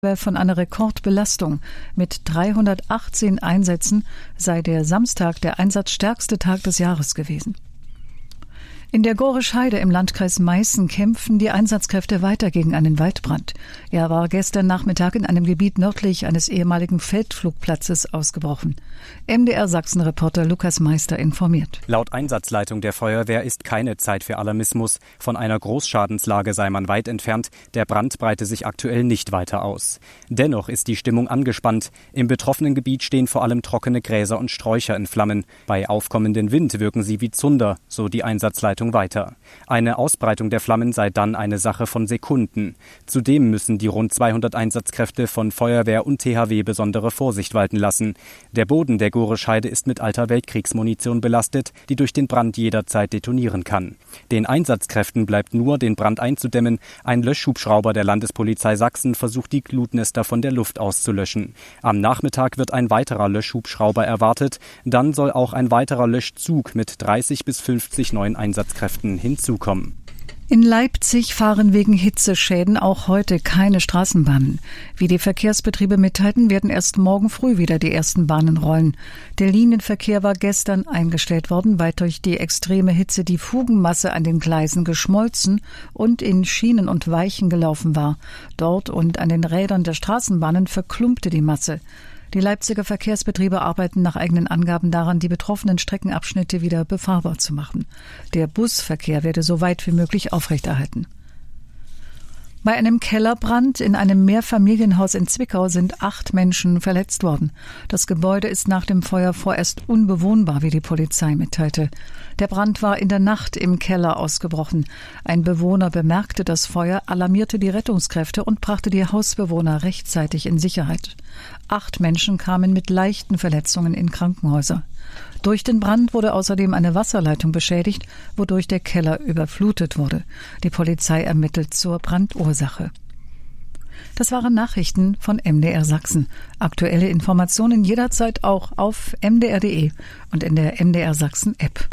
von einer Rekordbelastung. Mit 318 Einsätzen sei der Samstag der einsatzstärkste Tag des Jahres gewesen. In der Gorisch-Heide im Landkreis Meißen kämpfen die Einsatzkräfte weiter gegen einen Waldbrand. Er war gestern Nachmittag in einem Gebiet nördlich eines ehemaligen Feldflugplatzes ausgebrochen. MDR-Sachsen-Reporter Lukas Meister informiert. Laut Einsatzleitung der Feuerwehr ist keine Zeit für Alarmismus. Von einer Großschadenslage sei man weit entfernt. Der Brand breite sich aktuell nicht weiter aus. Dennoch ist die Stimmung angespannt. Im betroffenen Gebiet stehen vor allem trockene Gräser und Sträucher in Flammen. Bei aufkommendem Wind wirken sie wie Zunder, so die Einsatzleitung weiter. Eine Ausbreitung der Flammen sei dann eine Sache von Sekunden. Zudem müssen die rund 200 Einsatzkräfte von Feuerwehr und THW besondere Vorsicht walten lassen. Der Boden der Gorisch-Heide ist mit alter Weltkriegsmunition belastet, die durch den Brand jederzeit detonieren kann. Den Einsatzkräften bleibt nur, den Brand einzudämmen. Ein Löschhubschrauber der Landespolizei Sachsen versucht, die Glutnester von der Luft auszulöschen. Am Nachmittag wird ein weiterer Löschhubschrauber erwartet. Dann soll auch ein weiterer Löschzug mit 30 bis 50 neuen Einsatzkräften hinzukommen. In Leipzig fahren wegen Hitzeschäden auch heute keine Straßenbahnen. Wie die Verkehrsbetriebe mitteilten, werden erst morgen früh wieder die ersten Bahnen rollen. Der Linienverkehr war gestern eingestellt worden, weil durch die extreme Hitze die Fugenmasse an den Gleisen geschmolzen und in Schienen und Weichen gelaufen war. Dort und an den Rädern der Straßenbahnen verklumpte die Masse. Die Leipziger Verkehrsbetriebe arbeiten nach eigenen Angaben daran, die betroffenen Streckenabschnitte wieder befahrbar zu machen. Der Busverkehr werde so weit wie möglich aufrechterhalten. Bei einem Kellerbrand in einem Mehrfamilienhaus in Zwickau sind 8 Menschen verletzt worden. Das Gebäude ist nach dem Feuer vorerst unbewohnbar, wie die Polizei mitteilte. Der Brand war in der Nacht im Keller ausgebrochen. Ein Bewohner bemerkte das Feuer, alarmierte die Rettungskräfte und brachte die Hausbewohner rechtzeitig in Sicherheit. 8 Menschen kamen mit leichten Verletzungen in Krankenhäuser. Durch den Brand wurde außerdem eine Wasserleitung beschädigt, wodurch der Keller überflutet wurde. Die Polizei ermittelt zur Brandursache. Das waren Nachrichten von MDR Sachsen. Aktuelle Informationen jederzeit auch auf mdr.de und in der MDR Sachsen App.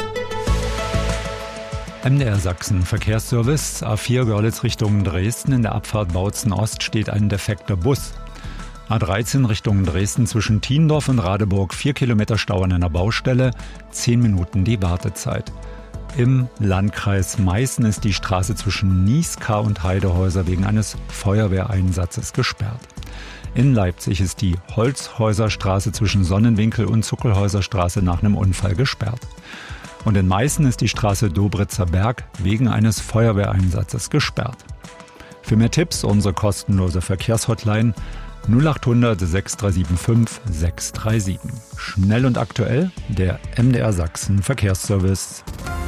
MDR Sachsen Verkehrsservice, A4 Görlitz Richtung Dresden. In der Abfahrt Bautzen Ost steht ein defekter Bus. A13 Richtung Dresden zwischen Thiendorf und Radeburg, 4 Kilometer Stau an einer Baustelle, 10 Minuten die Wartezeit. Im Landkreis Meißen ist die Straße zwischen Nieskar und Heidehäuser wegen eines Feuerwehreinsatzes gesperrt. In Leipzig ist die Holzhäuserstraße zwischen Sonnenwinkel und Zuckelhäuserstraße nach einem Unfall gesperrt. Und in Meißen ist die Straße Dobritzer Berg wegen eines Feuerwehreinsatzes gesperrt. Für mehr Tipps unsere kostenlose Verkehrshotline 0800 6375 637. Schnell und aktuell, der MDR Sachsen Verkehrsservice.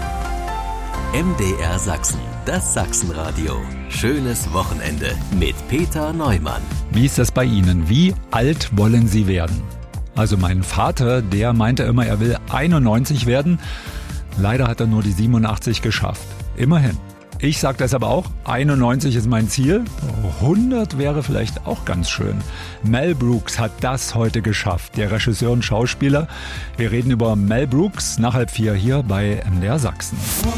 MDR Sachsen, das Sachsenradio. Schönes Wochenende mit Peter Neumann. Wie ist das bei Ihnen? Wie alt wollen Sie werden? Also mein Vater, der meinte immer, er will 91 werden. Leider hat er nur die 87 geschafft. Immerhin. Ich sage deshalb auch, 91 ist mein Ziel. 100 wäre vielleicht auch ganz schön. Mel Brooks hat das heute geschafft, der Regisseur und Schauspieler. Wir reden über Mel Brooks nach 3:30 hier bei MDR Sachsen.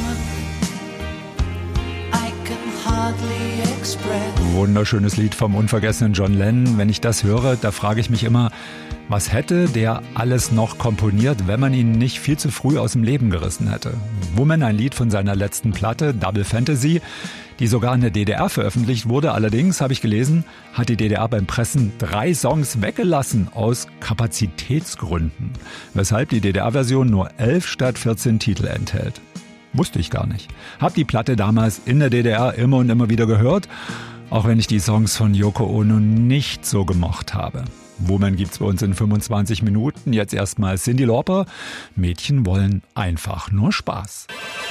Wunderschönes Lied vom unvergessenen John Lennon. Wenn ich das höre, da frage ich mich immer, was hätte der alles noch komponiert, wenn man ihn nicht viel zu früh aus dem Leben gerissen hätte? Woman, ein Lied von seiner letzten Platte, Double Fantasy, die sogar in der DDR veröffentlicht wurde. Allerdings, habe ich gelesen, hat die DDR beim Pressen 3 Songs weggelassen aus Kapazitätsgründen, weshalb die DDR-Version nur 11 statt 14 Titel enthält. Wusste ich gar nicht. Hab die Platte damals in der DDR immer und immer wieder gehört, auch wenn ich die Songs von Yoko Ono nicht so gemocht habe. Woman gibt's bei uns in 25 Minuten. Jetzt erstmal Cyndi Lauper. Mädchen wollen einfach nur Spaß.